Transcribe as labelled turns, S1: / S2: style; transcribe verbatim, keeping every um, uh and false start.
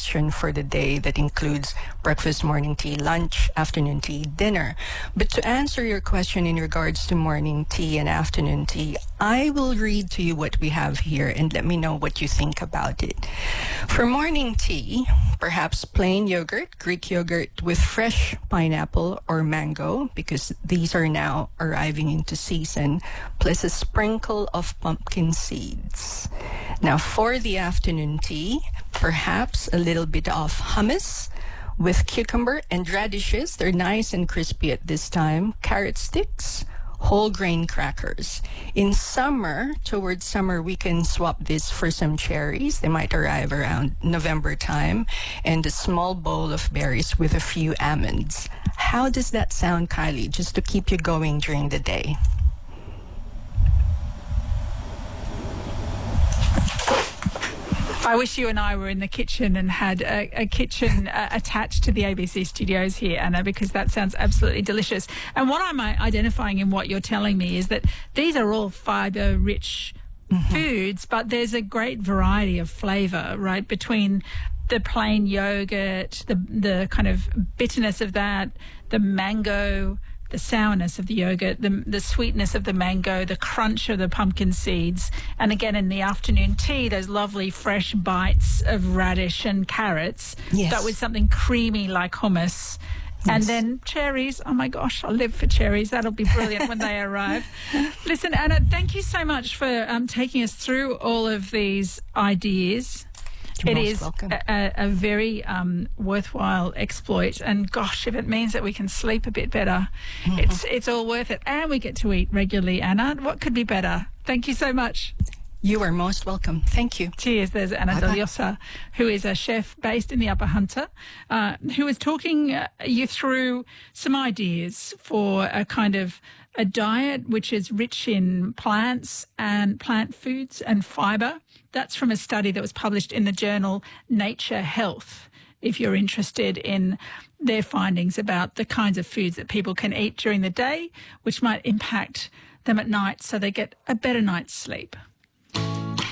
S1: question for the day that includes breakfast, morning tea, lunch, afternoon tea, dinner. But to answer your question in regards to morning tea and afternoon tea, I will read to you what we have here and let me know what you think about it. For morning tea, perhaps plain yogurt, Greek yogurt with fresh pineapple or mango, because these are now arriving into season, plus a sprinkle of pumpkin seeds. Now, for the afternoon tea, perhaps a little bit of hummus with cucumber and radishes. They're nice and crispy at this time. Carrot sticks, whole grain crackers. In summer, towards summer, we can swap this for some cherries. They might arrive around November time, and a small bowl of berries with a few almonds. How does that sound, Kylie, just to keep you going during the day?
S2: I wish you and I were in the kitchen and had a, a kitchen uh, attached to the A B C studios here, Anna, because that sounds absolutely delicious. And what I'm identifying in what you're telling me is that these are all fibre-rich mm-hmm. foods, but there's a great variety of flavour, right, between the plain yogurt, the the kind of bitterness of that, the mango, the sourness of the yogurt, the the sweetness of the mango, the crunch of the pumpkin seeds, and again in the afternoon tea, those lovely fresh bites of radish and carrots,
S1: yes.
S2: but with something creamy like hummus. Yes. And then cherries. Oh, my gosh, I'll live for cherries. That'll be brilliant when they arrive. Listen, Anna, thank you so much for um, taking us through all of these ideas.
S1: You're
S2: it
S1: most
S2: is
S1: welcome.
S2: a, a very um, worthwhile exploit, and gosh, if it means that we can sleep a bit better, mm-hmm. it's it's all worth it. And we get to eat regularly, Anna. What could be better? Thank you so much.
S1: You are most welcome. Thank you.
S2: Cheers. There's Anna
S1: Bye-bye.
S2: Deliosa, who is a chef based in the Upper Hunter, uh, who is talking uh, you through some ideas for a kind of a diet which is rich in plants and plant foods and fibre. That's from a study that was published in the journal Nature Health, if you're interested in their findings about the kinds of foods that people can eat during the day, which might impact them at night so they get a better night's sleep.